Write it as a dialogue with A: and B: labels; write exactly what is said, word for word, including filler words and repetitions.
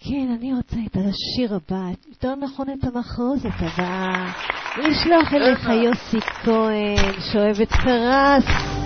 A: כן, אני רוצה את השיר הבא, יותר נכון את המחרוזת הבאה. לשלוח אליך יוסי כהן, שאוהב את קרס.